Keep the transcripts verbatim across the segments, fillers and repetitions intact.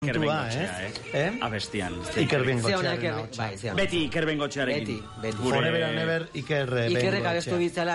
Iker Bengoetxea, eh? eh? Abestian. Iker Bengoetxea. Beti Iker Bengoetxearekin. Beti, beti. Forever and ever Iker Bengoetxea. Ikerrek abestu bitzala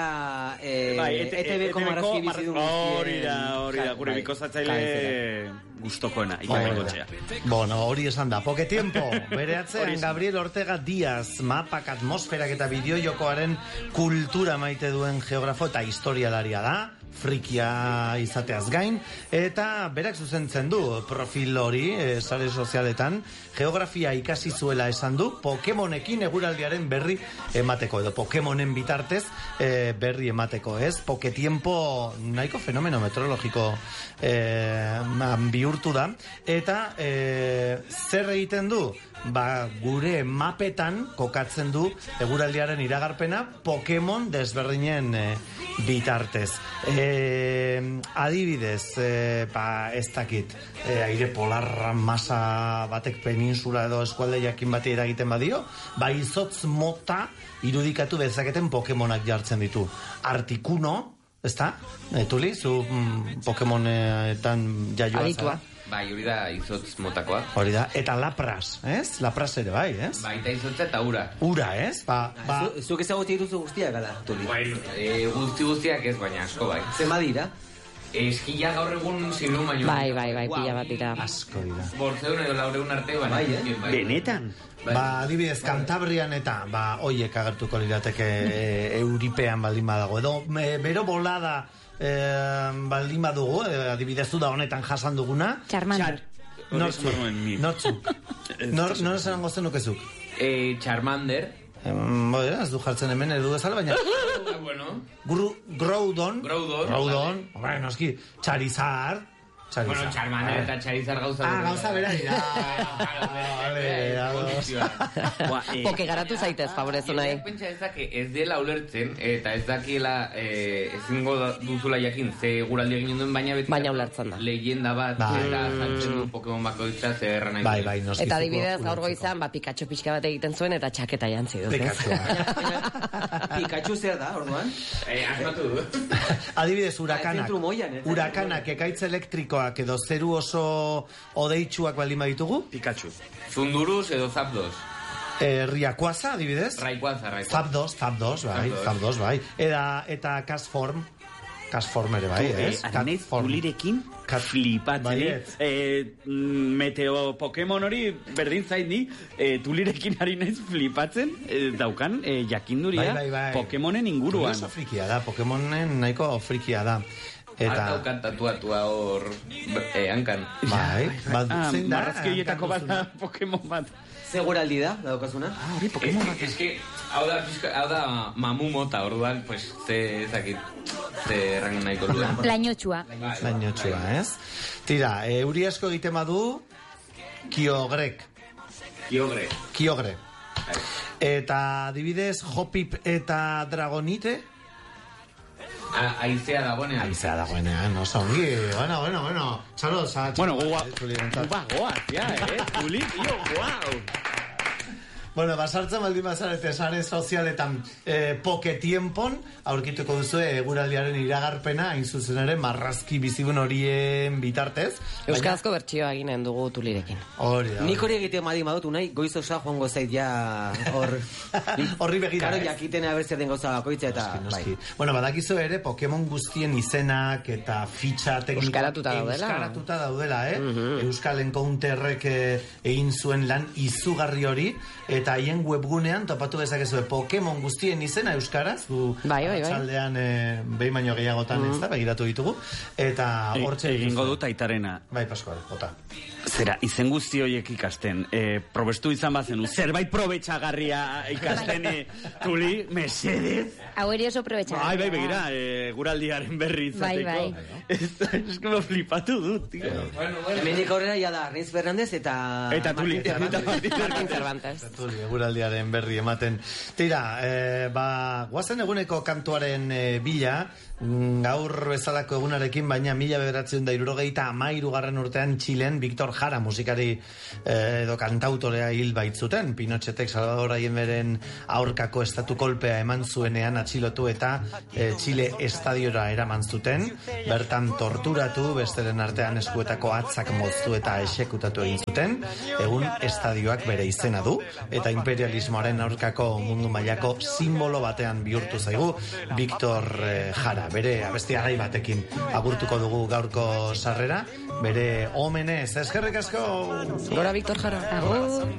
E T B-ko marrazki bizidun. Hori da, hori da, gure bikozatzaile gustokoena, Iker Bengoetxea. Bueno, hori esan da. Poke tiempo, bere atzean Gabriel Ortega Díaz, mapak, atmosferak eta bideojokoaren kultura maite duen geografo eta historialaria da, frikia izateaz gain, eta berak zuzentzen du profil hori, e, sare sozialetan, geografia ikasi zuela esan du, Pokemonekin eguraldiaren berri emateko, edo Pokemonen bitartez e, berri emateko, ez? Poke tiempo nahiko fenomeno meteorologiko e, bihurtu da, eta e, zer egiten du? Ba, gure mapetan kokatzen du eguraldiaren iragarpena Pokemon desberdinen e, bitartez. E, adibidez, e, ba, ez dakit, e, aire polar masa batek peninsula edo eskualde jakin bati eragiten badio, ba, izotz mota irudikatu bezaketen Pokemonak jartzen ditu. Artikuno, ez da? E, Tuli, zu mm, Pokemonetan jaioa zara? Bai, hori da izotz motakoa. Hori da, eta lapras, ez? Lapras ere bai, ez? Bai, eta izotza eta ura. Ura, ez? Ba, ba... Zuk ezagutu dituzu guztiak, gala, Tuli? Bai, e, guzti guztiak ez, baina asko bai. Zema dira? Eskia gaur egun zinun baino. Bai, bai, bai, pila bat dira. Asko dira. Bortzeun edo laureun arte, baina. Bai, eh? Bai. Benetan? Ba, adibidez, Kantabrian eta, ba, oiek agertuko lirateke e, Euripean baldin badago. Edo, e, bero bolada e, baldin badugu, e, adibidez du da honetan jasan duguna. Charmander. Nortzuk, nortzuk. Nor, nor esan gozen nukezuk? E, Charmander. Bueno, ez du jartzen hemen edu ezala, baina... bueno. Gru, Groudon. Groudon. Groudon. Bueno, eski, Charizard. Charizard. Bueno, Charmander eta Charizard gauza. Ah, gauza bera dira. Poke garatu zaitez, favorezu nahi. Pentsa ez daki ez dela ulertzen, eta ez dakiela ezingo duzula jakin ze guraldi egin duen, baina beti baina ulertzen da. Leyenda bat, eta zantzen du Pokemon bakoitza zer nahi. Bai, bai, noski. Eta adibidez, gaur goizan, ba, Pikachu pixka bat egiten zuen, eta txaketa jantzi dut. Pikachu. Pikachu zer da, orduan? Asmatu du. Adibidez, urakanak. Urakanak, ekaitz elektrikoak edo zeru oso odeitsuak baldin baditugu. Pikachu. Zunduruz edo Zapdos. Eh, Riakuaza, adibidez. Raikuaza, Raikuaza. Zapdos, Zapdos, bai, Zapdos, bai. Eta, eta Castform. Castform ere, bai, ez? Arnez, tulirekin flipatzen. Eh, meteo Pokemon hori berdin zaini, eh, tulirekin ari naiz flipatzen, eh, daukan eh, jakinduria bai, bai, bai. Pokemonen inguruan. Oso frikia da, Pokemonen nahiko frikia da. Eta... Artaukan tatuatua hor eh, hankan. Bai, bat ah, zein da. Marrazki horietako bat da Pokemon bat. Seguraldi da, daukazuna? Ah, hori Pokemon bat. Ez que, hau da, hau da mamu mota, orduan, pues, ze ezakit, ze errango nahiko duen. Lainotxua. Lainotxua, ez? Tira, euri asko egiten badu, Kyogrek. Kyogre. Kyogre. Eta, adibidez, Hopip eta Dragonite. Aizea dagoenean. Aizea dagoenean, no zongi. Bueno, bueno, bueno. Txalo, txalo. Bueno, guba, guba, goaz, ya, eh? Tuli, tío, guau. Bueno, basartzen baldin bazarete sare sozialetan eh, poke tiempon, aurkituko duzu eguraldiaren iragarpena, hain zuzen ere, marrazki bizibun horien bitartez. Euskarazko bertsioa eginen dugu Tulirekin. Hori da. Nik hori egitea madi madutu nahi, goiz osa joango zait ja hor... Horri begira, Karo, jakiten abertzen den gauza bakoitza eta... Noski, noski. Bueno, badakizu ere, Pokemon guztien izenak eta fitxa tekniko... Euskaratuta daudela. Euskaratuta daudela, eh? Mm-hmm. Euskal Encounterrek egin zuen lan izugarri hori, eta haien webgunean topatu bezakezu Pokemon guztien izena euskaraz, du bai, bai, bai. Txaldean e, behin baino gehiagotan mm-hmm. ez da, begiratu ditugu, eta hortxe... E, egingo dut aitarena. Bai, Pascual, jota. Zera, izen guzti horiek ikasten, e, probestu izan bazenu, zerbait probetxagarria ikasten, e, Tuli, mesedez. Hau eri oso probetxagarria. Bai, bai, begira, e, guraldiaren berri izateko. Bai, bai. Ez da, ez que me flipatu dut, tío. Bueno, bueno. Hemenik aurrera ya da, Arnaiz Fernandez eta... Eta Tuli. Martin Cervantes. Tuli, guraldiaren berri ematen. Tira, e, ba, guazen eguneko kantuaren e, bila, gaur bezalako egunarekin, baina mila bederatzen da irurogeita amairu garren urtean Txilen, Victor Jara musikari eh, edo kantautorea hil baitzuten. Pinochetek Salvador Allenderen aurkako estatu kolpea eman zuenean atxilotu eta eh, Chile estadiora eraman zuten. Bertan torturatu, besteren artean eskuetako atzak moztu eta exekutatu egin zuten. Egun estadioak bere izena du eta imperialismoaren aurkako mundu mailako simbolo batean bihurtu zaigu Victor eh, Jara. Bere abesti arai batekin agurtuko dugu gaurko sarrera, bere omenez. Eskerrik asko. Gora Victor Jara. Agur.